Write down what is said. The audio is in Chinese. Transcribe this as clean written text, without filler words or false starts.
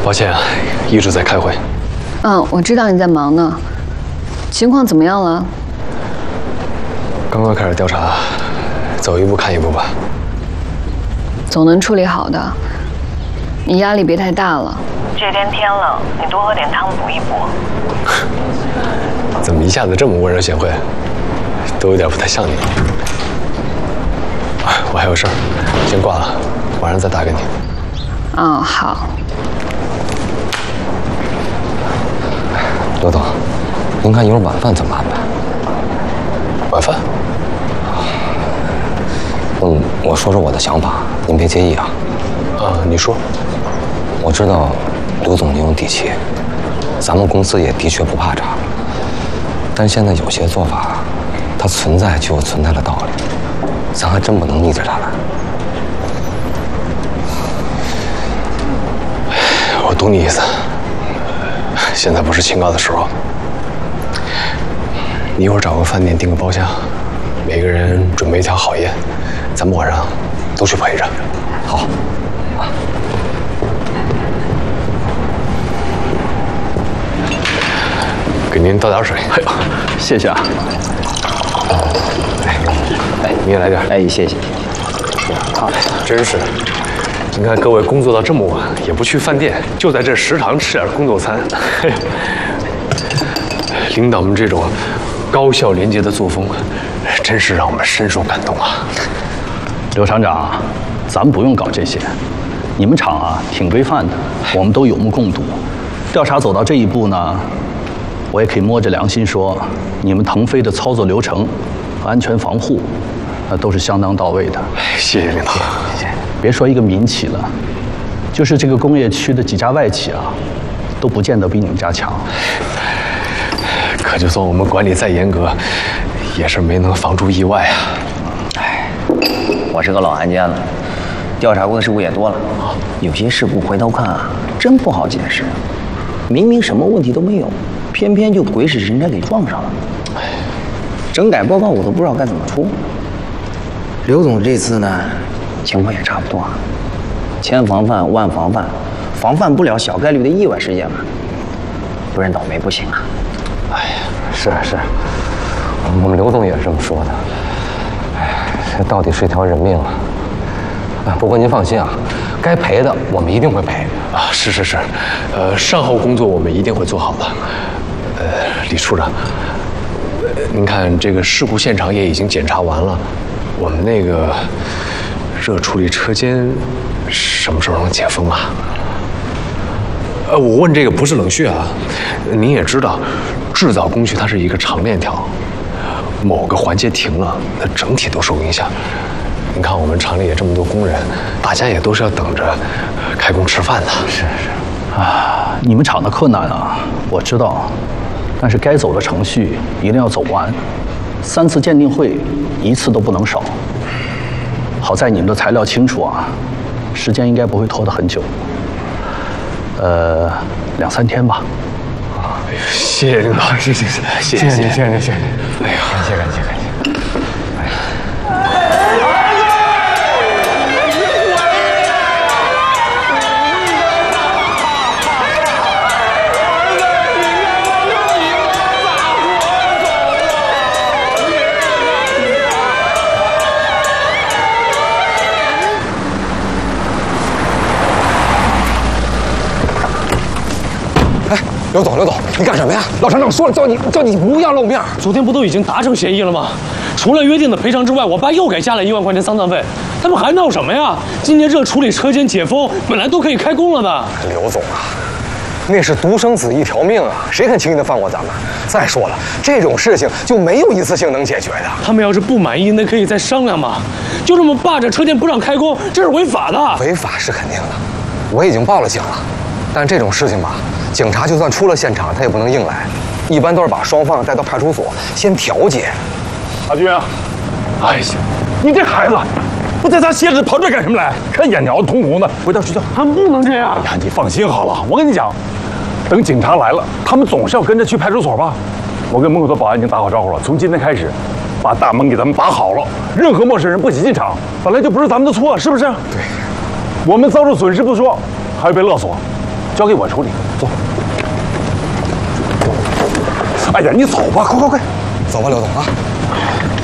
抱歉啊，一直在开会。 我知道你在忙呢。情况怎么样了？ 刚刚开始调查，走一步看一步吧。 总能处理好的。你压力别太大了。 这天天冷，你多喝点汤补一补。 怎么一下子这么温柔贤惠，都有点不太像你。我还有事儿，先挂了，晚上再打给你。 好。 刘总，您看一会儿晚饭怎么安排？ 晚饭？ 我说说我的想法，您别介意啊。 你说。 我知道刘总您有底气，咱们公司也的确不怕查，但现在有些做法，它存在就有存在的道理，咱还真不能逆着它来。 我懂你意思，现在不是清高的时候。你一会儿找个饭店订个包厢，每个人准备一条好烟，咱们晚上都去陪着。 好。 给您倒点水。 哎呦，谢谢啊。 你也来点。 谢谢。 好，真是。你看各位工作到这么晚，也不去饭店，就在这食堂吃点工作餐。领导们这种高效廉洁的作风，真是让我们深受感动啊。 刘厂长，咱们不用搞这些，你们厂啊挺规范的，我们都有目共睹。调查走到这一步呢，我也可以摸着良心说，你们腾飞的操作流程、安全防护，那都是相当到位的。 谢谢领导。 谢谢。别说一个民企了，就是这个工业区的几家外企啊，都不见得比你们家强。 可就算我们管理再严格，也是没能防住意外啊。 我是个老案件了，调查过的事故也多了，有些事故回头看啊，真不好解释。明明什么问题都没有，偏偏就鬼使神差给撞上了。整改报告我都不知道该怎么出。刘总这次呢，情况也差不多啊，千防范万防范，防范不了小概率的意外事件嘛，不认倒霉不行啊。 是，我们刘总也是这么说的。这到底是一条人命啊！不过您放心啊，该赔的我们一定会赔啊！是，善后工作我们一定会做好的。李处长，您看这个事故现场也已经检查完了，我们那个热处理车间什么时候能解封啊？我问这个不是冷血啊，您也知道，制造工序它是一个长链条，某个环节停了，那整体都受影响。您看我们厂里也这么多工人，大家也都是要等着开工吃饭的。 是啊，你们厂的困难啊，我知道，但是该走的程序一定要走完，3次鉴定会1次都不能少。好在你们的材料清楚啊，时间应该不会拖得很久。2、3天吧。 谢谢领导，谢谢。 哎呀，感谢。刘总，你干什么呀？老厂长说了，叫你不要露面。 昨天不都已经达成协议了吗？除了约定的赔偿之外，我爸又给加了1万块钱丧葬费，他们还闹什么呀？今年热处理车间解封，本来都可以开工了的。 刘总啊，那是独生子一条命啊，谁肯轻易的放过咱们？再说了，这种事情就没有一次性能解决的。 他们要是不满意，那可以再商量嘛。就这么霸着车间不让开工，这是违法的。 违法是肯定的，我已经报了警了。但这种事情吧，警察就算出了现场，他也不能硬来，一般都是把双方带到派出所先调解。 阿军啊，哎呀，你这孩子，不在家歇着跑这干什么来？看眼条通红的，回家睡觉。 他们不能这样。 哎呀，你放心好了，我跟你讲，等警察来了，他们总是要跟着去派出所吧？我跟门口的保安已经打好招呼了，从今天开始，把大门给咱们把好了，任何陌生人不许进场。本来就不是咱们的错，是不是？ 对， 我们遭受损失不说，还会被勒索。 交给我处理。走。哎呀，你走吧，快快快， 走吧，刘总啊。